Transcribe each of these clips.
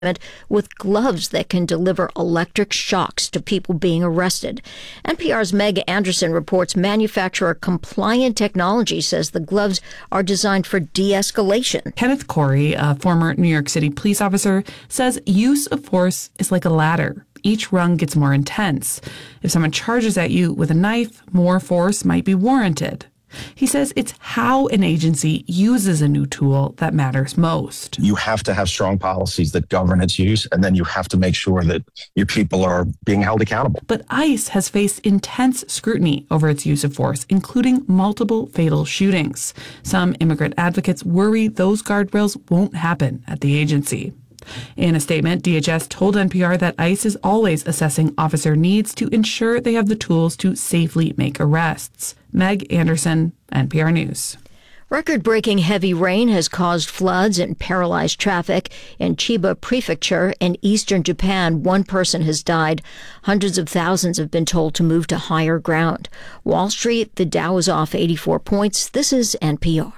with gloves that can deliver electric shocks to people being arrested. NPR's Meg Anderson reports manufacturer Compliant Technology says the gloves are designed for de-escalation. Kenneth Corey, a former New York City police officer, says use of force is like a ladder. Each rung gets more intense. If someone charges at you with a knife, more force might be warranted. He says it's how an agency uses a new tool that matters most. You have to have strong policies that govern its use, and then you have to make sure that your people are being held accountable. But ICE has faced intense scrutiny over its use of force, including multiple fatal shootings. Some immigrant advocates worry those guardrails won't happen at the agency. In a statement, DHS told NPR that ICE is always assessing officer needs to ensure they have the tools to safely make arrests. Meg Anderson, NPR News. Record-breaking heavy rain has caused floods and paralyzed traffic in Chiba Prefecture in eastern Japan. One person has died. Hundreds of thousands have been told to move to higher ground. Wall Street, the Dow is off 84 points. This is NPR.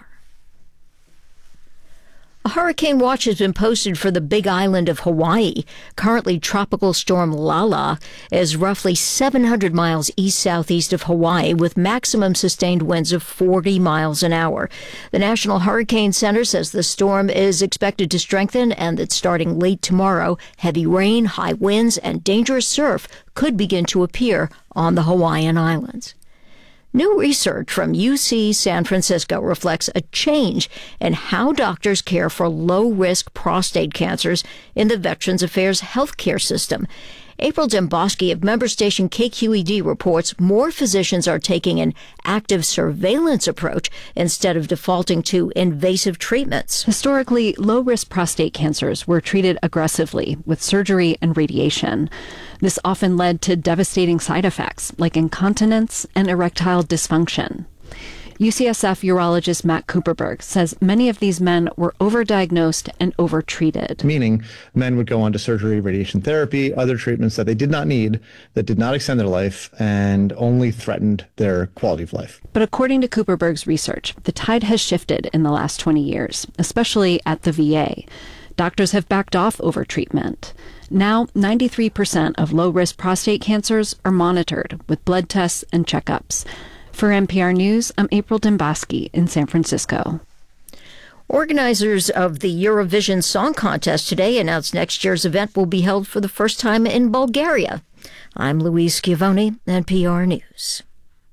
A hurricane watch has been posted for the Big Island of Hawaii. Currently, Tropical Storm Lala is roughly 700 miles east-southeast of Hawaii with maximum sustained winds of 40 miles an hour. The National Hurricane Center says the storm is expected to strengthen and that starting late tomorrow, heavy rain, high winds, and dangerous surf could begin to appear on the Hawaiian Islands. New research from UC San Francisco reflects a change in how doctors care for low-risk prostate cancers in the Veterans Affairs healthcare system. April Demboski of member station KQED reports more physicians are taking an active surveillance approach instead of defaulting to invasive treatments. Historically, low-risk prostate cancers were treated aggressively with surgery and radiation. This often led to devastating side effects like incontinence and erectile dysfunction. UCSF urologist Matt Cooperberg says many of these men were overdiagnosed and overtreated. Meaning men would go on to surgery, radiation therapy, other treatments that they did not need, that did not extend their life, and only threatened their quality of life. But according to Cooperberg's research, the tide has shifted in the last 20 years, especially at the VA. Doctors have backed off overtreatment. Now, 93% of low-risk prostate cancers are monitored with blood tests and checkups. For NPR News, I'm April Demboski in San Francisco. Organizers of the Eurovision Song Contest today announced next year's event will be held for the first time in Bulgaria. I'm Louise Schiavone, NPR News.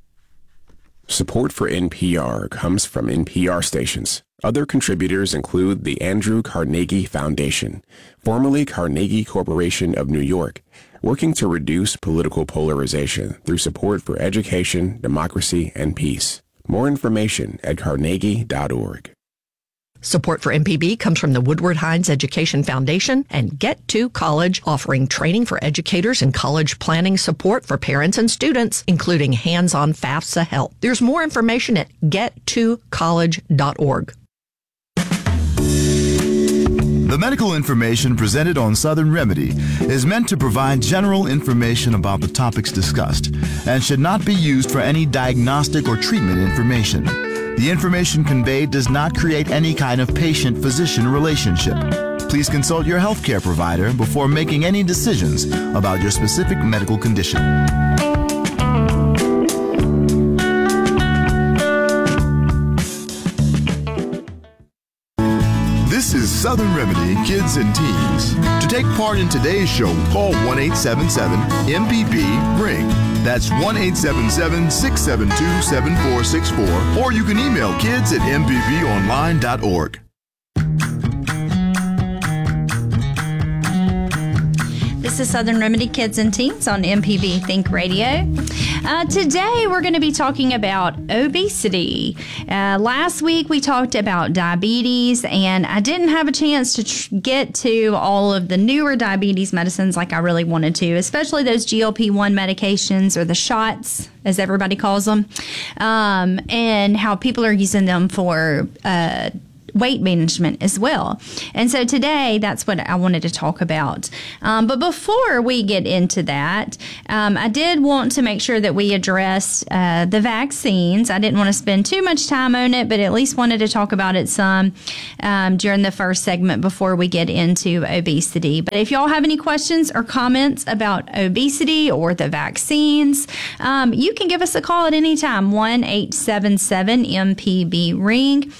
Support for NPR comes from NPR stations. Other contributors include the Andrew Carnegie Foundation, formerly Carnegie Corporation of New York, working to reduce political polarization through support for education, democracy, and peace. More information at carnegie.org. Support for MPB comes from the Woodward Hines Education Foundation and Get To College, offering training for educators and college planning support for parents and students, including hands-on FAFSA help. There's more information at gettocollege.org. The medical information presented on Southern Remedy is meant to provide general information about the topics discussed and should not be used for any diagnostic or treatment information. The information conveyed does not create any kind of patient-physician relationship. Please consult your healthcare provider before making any decisions about your specific medical condition. This is Southern Remedy Kids and Teens. To take part in today's show, call 1-877-MPB-RING. That's 1-877-672-7464. Or you can email kids at mpbonline.org. This is Southern Remedy Kids and Teens on MPB Think Radio. Today we're going to be talking about obesity. Last week we talked about diabetes, and I didn't have a chance to get to all of the newer diabetes medicines like I really wanted to, especially those GLP-1 medications, or the shots, as everybody calls them, and how people are using them for weight management as well. And so today, that's what I wanted to talk about. But before we get into that, I did want to make sure that we addressed the vaccines. I didn't want to spend too much time on it, but at least wanted to talk about it some during the first segment before we get into obesity. But if y'all have any questions or comments about obesity or the vaccines, you can give us a call at any time, 1-877-MPB-RING.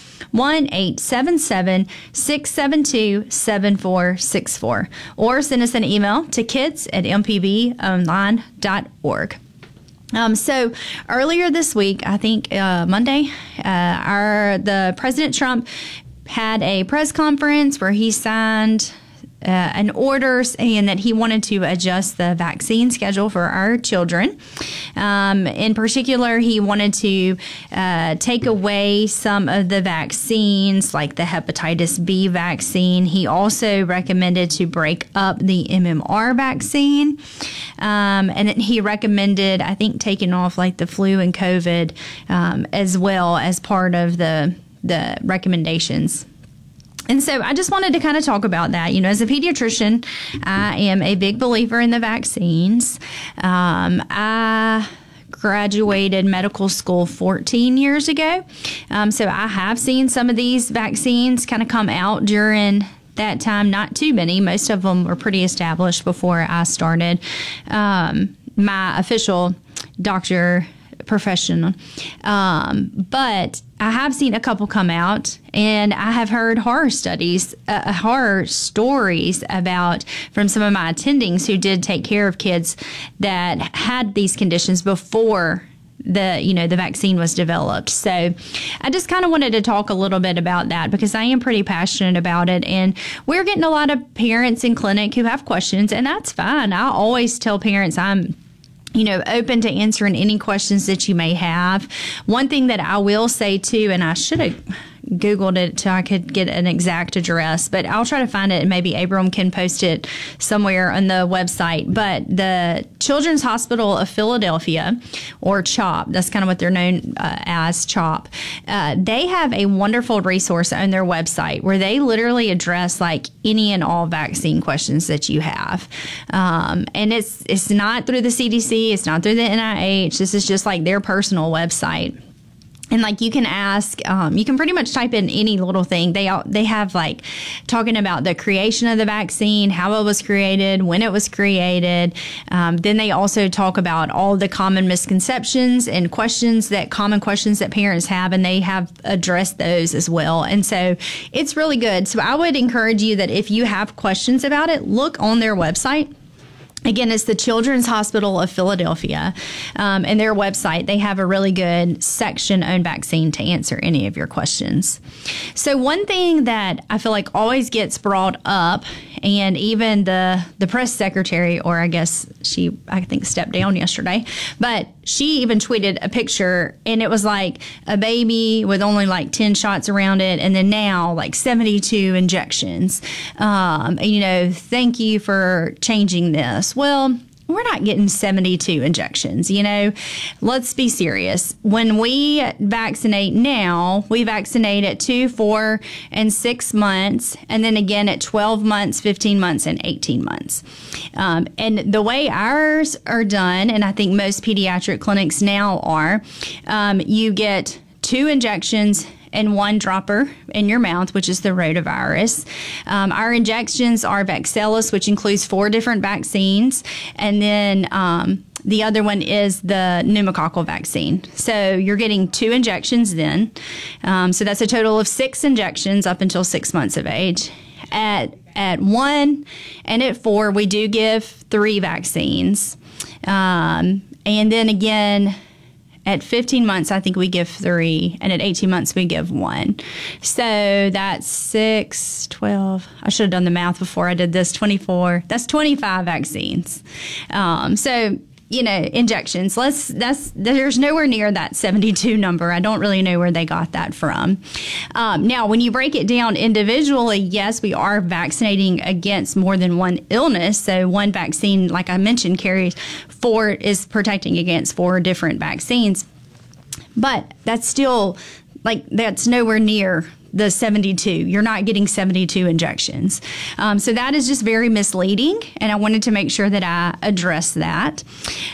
1-877-672-7464, or send us an email to kids@mpbonline.org. So earlier this week, I think Monday, the President Trump had a press conference where he signed an order saying that he wanted to adjust the vaccine schedule for our children. In particular, he wanted to take away some of the vaccines, like the hepatitis B vaccine. He also recommended to break up the MMR vaccine. And he recommended, I think, taking off like the flu and COVID as well as part of the recommendations. And so I just wanted to kind of talk about that. You know, as a pediatrician, I am a big believer in the vaccines. I graduated medical school 14 years ago. So I have seen some of these vaccines kind of come out during that time. Not too many. Most of them were pretty established before I started my official doctor profession. But I have seen a couple come out, and I have heard horror stories about from some of my attendings who did take care of kids that had these conditions before the vaccine was developed. So I just kind of wanted to talk a little bit about that because I am pretty passionate about it, and we're getting a lot of parents in clinic who have questions, and that's fine. I always tell parents I'm open to answering any questions that you may have. One thing that I will say too, and I should have Googled it so I could get an exact address, but I'll try to find it and maybe Abram can post it somewhere on the website. But the Children's Hospital of Philadelphia, or CHOP, that's kind of what they're known as, CHOP, they have a wonderful resource on their website where they literally address like any and all vaccine questions that you have. And it's not through the CDC, it's not through the NIH, this is just like their personal website. And like you can ask, you can pretty much type in any little thing. They have like talking about the creation of the vaccine, how it was created, when it was created. Then they also talk about all the common misconceptions and common questions that parents have, and they have addressed those as well. And so it's really good. So I would encourage you that if you have questions about it, look on their website. Again, it's the Children's Hospital of Philadelphia, and their website. They have a really good section on vaccine to answer any of your questions. So one thing that I feel like always gets brought up, and even the press secretary, or I guess I think stepped down yesterday, but she even tweeted a picture, and it was like a baby with only like 10 shots around it, and then now like 72 injections. Thank you for changing this. Well, we're not getting 72 injections, Let's be serious. When we vaccinate now, we vaccinate at 2, 4, and 6 months, and then again at 12 months, 15 months, and 18 months. And the way ours are done, and I think most pediatric clinics now are, you get 2 injections and 1 dropper in your mouth, which is the rotavirus. Our injections are Vexelis, which includes 4 different vaccines. And then the other one is the pneumococcal vaccine. So you're getting 2 injections then. So that's a total of 6 injections up until 6 months of age. At 1 and at 4, we do give 3 vaccines. And then again, at 15 months, I think we give 3, and at 18 months, we give 1. So that's 6, 12. I should have done the math before I did this. 24. That's 25 vaccines. Injections. There's nowhere near that 72 number. I don't really know where they got that from. Now, when you break it down individually, yes, we are vaccinating against more than one illness. So one vaccine, like I mentioned, is protecting against 4 different vaccines. But that's still that's nowhere near the 72. You're not getting 72 injections. So that is just very misleading, and I wanted to make sure that I address that.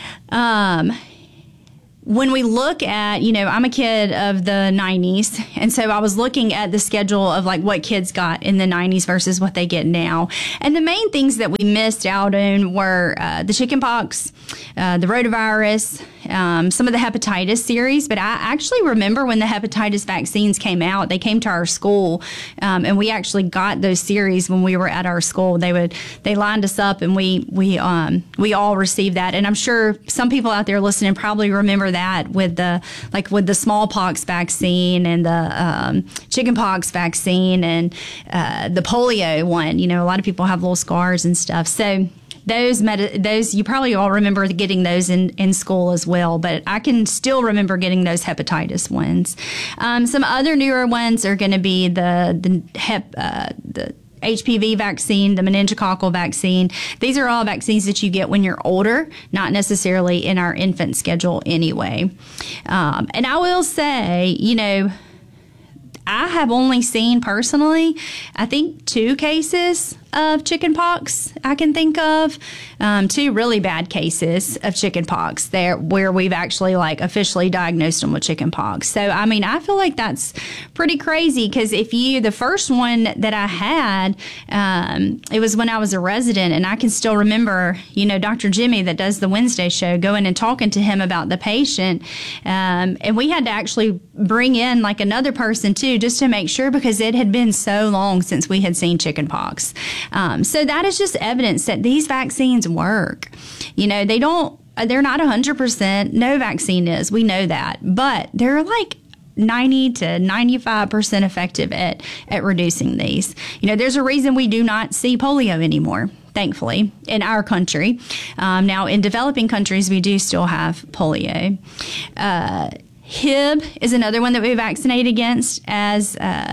When we look at, I'm a kid of the 90s, and so I was looking at the schedule of like what kids got in the 90s versus what they get now. And the main things that we missed out on were the chickenpox, the rotavirus, some of the hepatitis series. But I actually remember when the hepatitis vaccines came out, they came to our school, and we actually got those series when we were at our school. They lined us up, and we all received that. And I'm sure some people out there listening probably remember that with the smallpox vaccine and the chickenpox vaccine and the polio one. A lot of people have little scars and stuff. So those you probably all remember getting those in school as well, but I can still remember getting those hepatitis ones. Some other newer ones are going to be the HPV vaccine, the meningococcal vaccine. These are all vaccines that you get when you're older, not necessarily in our infant schedule anyway. And I will say, I have only seen personally, I think 2 cases of chickenpox I can think of, 2 really bad cases of chickenpox there where we've actually officially diagnosed them with chickenpox. So, I feel like that's pretty crazy because the first one that I had, it was when I was a resident, and I can still remember, Dr. Jimmy that does the Wednesday show going and talking to him about the patient. And we had to actually bring in another person too, just to make sure because it had been so long since we had seen chickenpox. So that is just evidence that these vaccines work. They're not 100%. No vaccine is. We know that. But they're 90 to 95% effective at reducing these. There's a reason we do not see polio anymore, thankfully, in our country. Now, in developing countries, we do still have polio. Hib is another one that we vaccinate against as,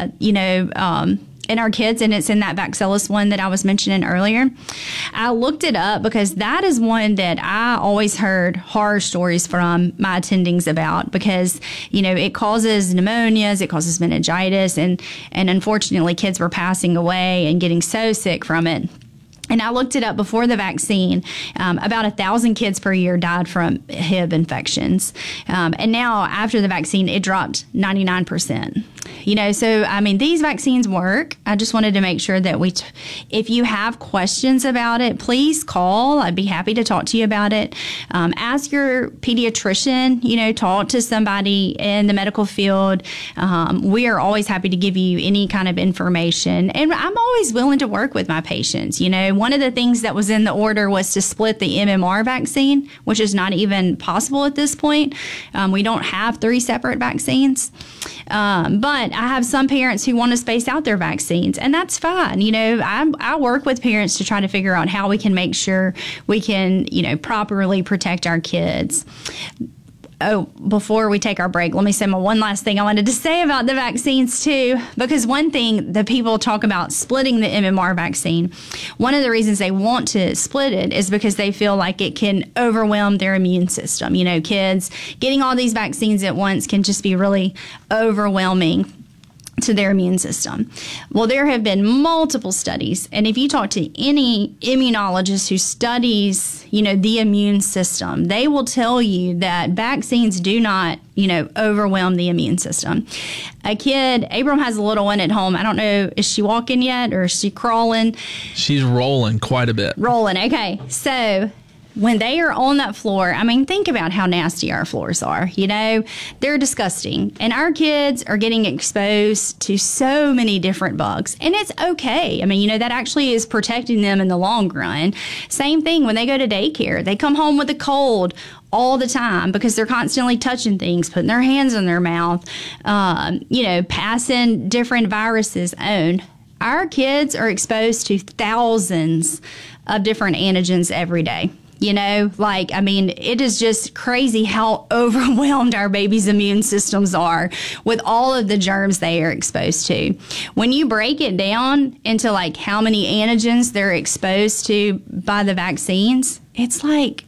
in our kids, and it's in that Vaxelis one that I was mentioning earlier. I looked it up because that is one that I always heard horror stories from my attendings about because, it causes pneumonias, it causes meningitis, and unfortunately kids were passing away and getting so sick from it. And I looked it up before the vaccine. About 1,000 kids per year died from Hib infections. And now after the vaccine, it dropped 99%. So, these vaccines work. I just wanted to make sure that if you have questions about it, please call. I'd be happy to talk to you about it. Ask your pediatrician, talk to somebody in the medical field. We are always happy to give you any kind of information. And I'm always willing to work with my patients. One of the things that was in the order was to split the MMR vaccine, which is not even possible at this point. We don't have 3 separate vaccines. But I have some parents who want to space out their vaccines, and that's fine. I work with parents to try to figure out how we can make sure we can, properly protect our kids. Oh, before we take our break, let me say one last thing I wanted to say about the vaccines too, because one thing that people talk about splitting the MMR vaccine, one of the reasons they want to split it is because they feel like it can overwhelm their immune system. Kids getting all these vaccines at once can just be really overwhelming to their immune system. Well, there have been multiple studies, and if you talk to any immunologist who studies, the immune system, they will tell you that vaccines do not, overwhelm the immune system. A kid, Abram has a little one at home. I don't know, is she walking yet or is she crawling? She's rolling quite a bit. Rolling, okay. So when they are on that floor, think about how nasty our floors are. They're disgusting. And our kids are getting exposed to so many different bugs. And it's okay. That actually is protecting them in the long run. Same thing when they go to daycare. They come home with a cold all the time because they're constantly touching things, putting their hands in their mouth, passing different viruses on. Our kids are exposed to thousands of different antigens every day. It is just crazy how overwhelmed our babies' immune systems are with all of the germs they are exposed to. When you break it down into how many antigens they're exposed to by the vaccines, it's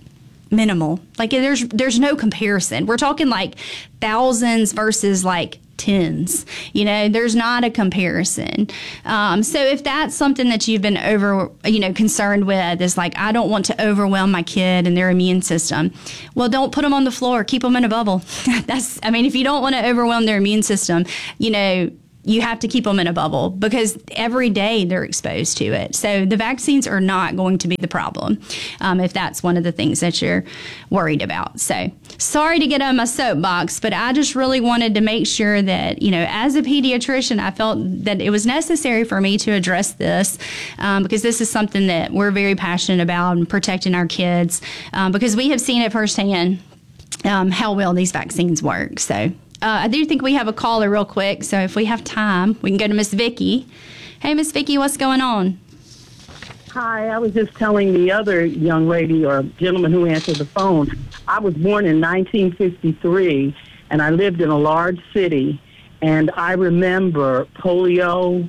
minimal. There's no comparison. We're talking thousands versus tens. There's not a comparison. So if that's something that you've been concerned with, is like, I don't want to overwhelm my kid and their immune system. Well, don't put them on the floor. Keep them in a bubble. If you don't want to overwhelm their immune system, you have to keep them in a bubble, because every day they're exposed to it. So the vaccines are not going to be the problem if that's one of the things that you're worried about. So sorry to get on my soapbox, but I just really wanted to make sure that, as a pediatrician, I felt that it was necessary for me to address this because this is something that we're very passionate about, and protecting our kids because we have seen it firsthand how well these vaccines work. So I do think we have a caller real quick, so if we have time, we can go to Miss Vicki. Hey, Miss Vicki, what's going on? Hi, I was just telling the other young lady or gentleman who answered the phone, I was born in 1953, and I lived in a large city, and I remember polio.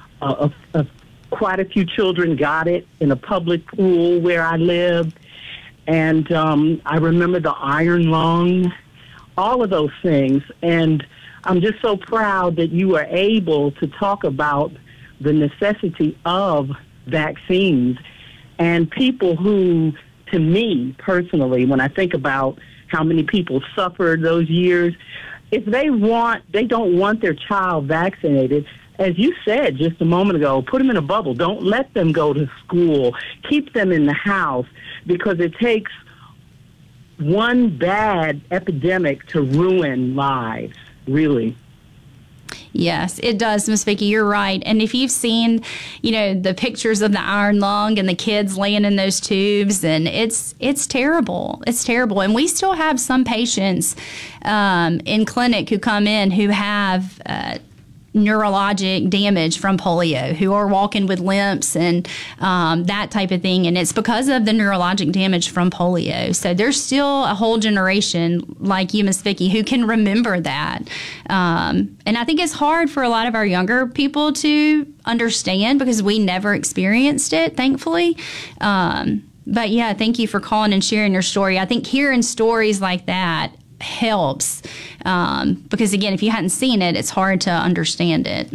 Quite a few children got it in a public pool where I lived, and I remember the iron lung, all of those things. And I'm just so proud that you are able to talk about the necessity of vaccines. And people who, to me personally, when I think about how many people suffered those years, if they don't want their child vaccinated, as you said just a moment ago, put them in a bubble. Don't let them go to school. Keep them in the house, because it takes one bad epidemic to ruin lives, really. Yes, it does, Miss Vicki. You're right. And if you've seen, the pictures of the iron lung and the kids laying in those tubes, and it's terrible. It's terrible. And we still have some patients in clinic who come in who have neurologic damage from polio, who are walking with limps and that type of thing. And it's because of the neurologic damage from polio. So there's still a whole generation like you, Miss Vicki, who can remember that. And I think it's hard for a lot of our younger people to understand, because we never experienced it, thankfully. But yeah, thank you for calling and sharing your story. I think hearing stories like that helps because, again, if you hadn't seen it, it's hard to understand it.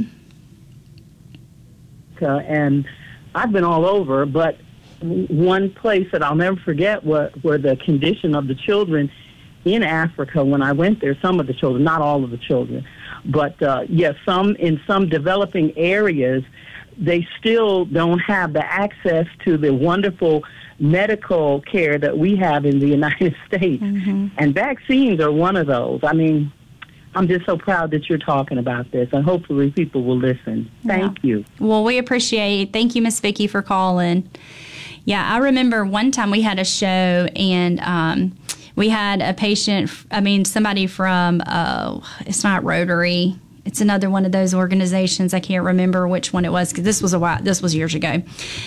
And I've been all over, but one place that I'll never forget were the condition of the children in Africa when I went there. Some of the children, not all of the children, but some in some developing areas, they still don't have the access to the wonderful medical care that we have in the United States. Mm-hmm. And vaccines are one of those. I mean, I'm just so proud that you're talking about this, and hopefully people will listen. Thank you. Well, we appreciate it. Thank you, Miss Vicki, for calling. Yeah, I remember one time we had a show, and we had a patient, somebody from, it's not Rotary, it's another one of those organizations. I can't remember which one it was, because this was years ago.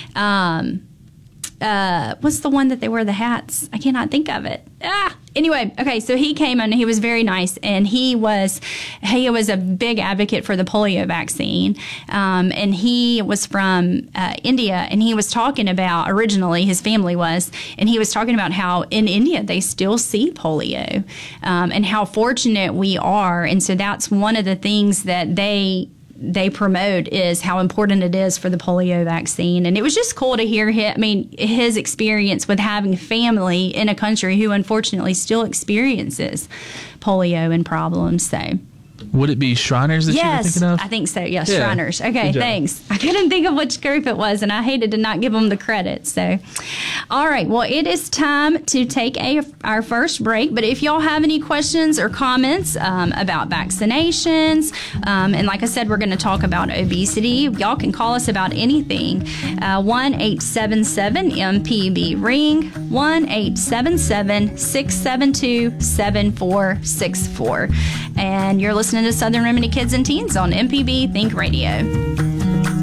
What's the one that they wear the hats? I cannot think of it. Anyway, okay, so he came and he was very nice, and he was a big advocate for the polio vaccine, and he was from India, and he was talking about, originally his family was, and he was talking about how in India they still see polio, and how fortunate we are. And so that's one of the things that they promote, is how important it is for the polio vaccine. And it was just cool to hear his experience with having family in a country who unfortunately still experiences polio and problems. So would it be Shriners that you were thinking of? Yes, I think so. Yes, yeah. Shriners. Okay, thanks. I couldn't think of which group it was, and I hated to not give them the credit. So, all right. Well, it is time to take our first break. But if y'all have any questions or comments about vaccinations, and like I said, we're going to talk about obesity, y'all can call us about anything. 1-877-MPB-RING, 1-877-672-7464. And you're listening to Southern Remedy Kids and Teens on MPB Think Radio.